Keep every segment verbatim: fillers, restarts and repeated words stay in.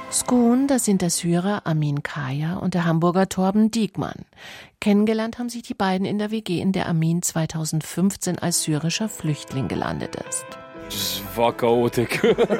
Skun, das sind der Syrer Amin Kaya und der Hamburger Torben Diekmann. Kennengelernt haben sich die beiden in der W G, in der Amin zweitausendfünfzehn als syrischer Flüchtling gelandet ist. Das war chaotisch.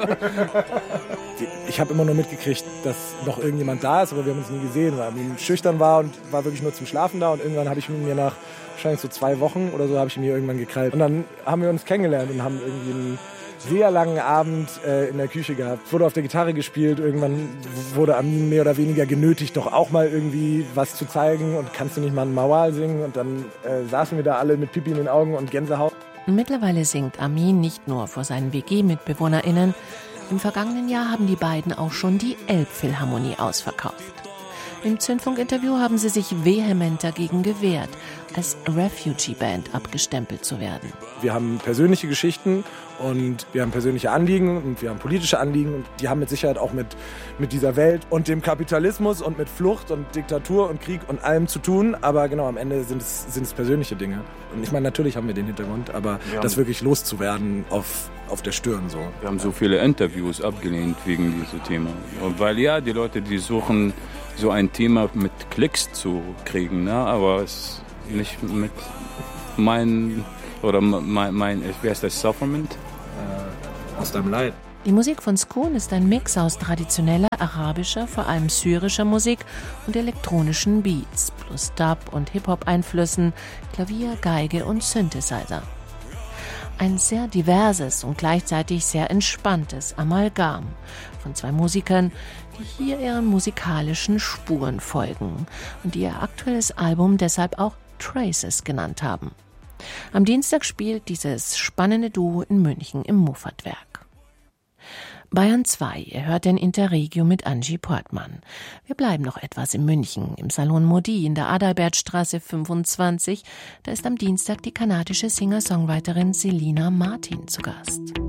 Ich habe immer nur mitgekriegt, dass noch irgendjemand da ist, aber wir haben uns nie gesehen, weil Amin schüchtern war und war wirklich nur zum Schlafen da. Und irgendwann habe ich mir nach wahrscheinlich so zwei Wochen oder so habe ich ihn mir irgendwann gekrallt. Und dann haben wir uns kennengelernt und haben irgendwie einen sehr langen Abend äh, in der Küche gehabt. Wurde auf der Gitarre gespielt. Irgendwann wurde Amin mehr oder weniger genötigt, doch auch mal irgendwie was zu zeigen. Und kannst du nicht mal einen Mawal singen? Und dann äh, saßen wir da alle mit Pipi in den Augen und Gänsehaut. Mittlerweile singt Amin nicht nur vor seinen W G-MitbewohnerInnen. Im vergangenen Jahr haben die beiden auch schon die Elbphilharmonie ausverkauft. Im Zündfunk-Interview haben sie sich vehement dagegen gewehrt, als Refugee-Band abgestempelt zu werden. Wir haben persönliche Geschichten und wir haben persönliche Anliegen und wir haben politische Anliegen und die haben mit Sicherheit auch mit, mit dieser Welt und dem Kapitalismus und mit Flucht und Diktatur und Krieg und allem zu tun, aber genau, am Ende sind es, sind es persönliche Dinge. Und ich meine, natürlich haben wir den Hintergrund, aber das wirklich loszuwerden auf, auf der Stirn so. Wir haben so viele Interviews abgelehnt wegen diesem Thema. Weil ja, die Leute, die suchen so ein Thema mit Klicks zu kriegen, ne? Aber es nicht mit mein oder mein, mein wer ist das, Sufferment? Äh, aus deinem Leid. Die Musik von Skun ist ein Mix aus traditioneller arabischer, vor allem syrischer Musik und elektronischen Beats, plus Dub- und Hip-Hop-Einflüssen, Klavier, Geige und Synthesizer. Ein sehr diverses und gleichzeitig sehr entspanntes Amalgam von zwei Musikern, die hier ihren musikalischen Spuren folgen und die ihr aktuelles Album deshalb auch Traces genannt haben. Am Dienstag spielt dieses spannende Duo in München im Muffatwerk. Bayern zwei, ihr hört den Interregio mit Angie Portmann. Wir bleiben noch etwas in München, im Salon Modi in der Adalbertstraße fünfundzwanzig. Da ist am Dienstag die kanadische Singer-Songwriterin Selina Martin zu Gast.